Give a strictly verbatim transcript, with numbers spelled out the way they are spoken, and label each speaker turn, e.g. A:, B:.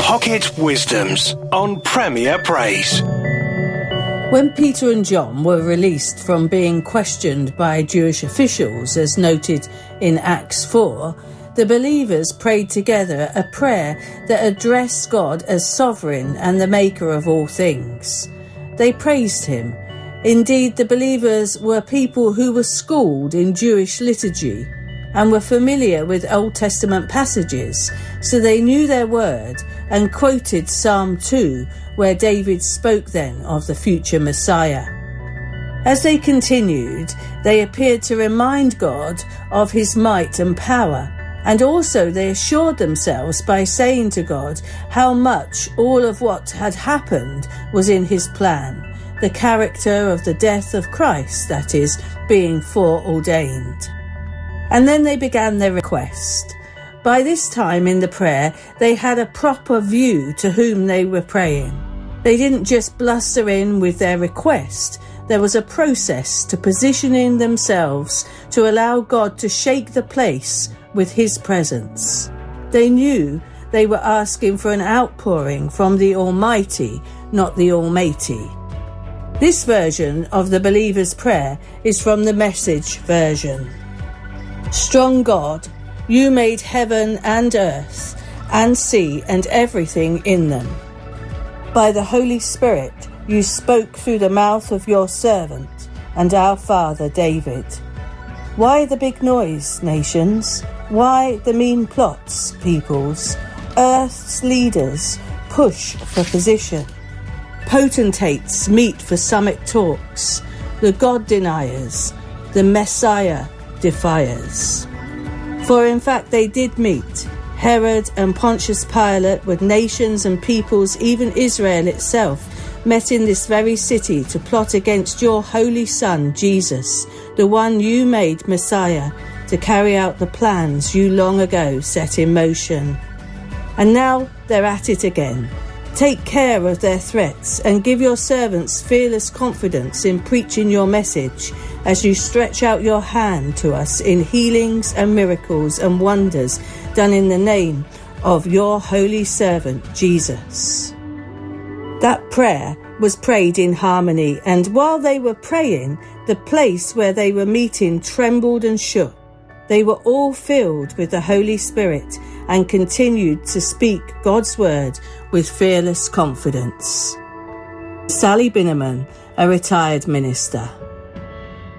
A: Pocket Wisdoms on Premier Praise.
B: When Peter and John were released from being questioned by Jewish officials, as noted in Acts four, the believers prayed together a prayer that addressed God as sovereign and the maker of all things. They praised him. Indeed, the believers were people who were schooled in Jewish liturgy and were familiar with Old Testament passages, so they knew their word and quoted Psalm two, where David spoke then of the future Messiah. As they continued, they appeared to remind God of his might and power, and also they assured themselves by saying to God how much all of what had happened was in his plan, the character of the death of Christ, that is, being foreordained. And then they began their request. By this time in the prayer, they had a proper view to whom they were praying. They didn't just bluster in with their request. There was a process to positioning themselves to allow God to shake the place with his presence. They knew they were asking for an outpouring from the Almighty, not the Almighty. This version of the believer's prayer is from the Message version. Strong God, you made heaven and earth and sea and everything in them. By the Holy Spirit, you spoke through the mouth of your servant and our father David. Why the big noise, nations? Why the mean plots, peoples? Earth's leaders push for position. Potentates meet for summit talks. The God deniers, the Messiah defiers. For in fact they did meet. Herod and Pontius Pilate, with nations and peoples, even Israel itself, met in this very city to plot against your holy Son, Jesus, the one you made Messiah, to carry out the plans you long ago set in motion. And now they're at it again. Take care of their threats and give your servants fearless confidence in preaching your message as you stretch out your hand to us in healings and miracles and wonders done in the name of your holy servant, Jesus. That prayer was prayed in harmony, and while they were praying, the place where they were meeting trembled and shook. They were all filled with the Holy Spirit and continued to speak God's word with fearless confidence. Sally Binneman, a retired minister.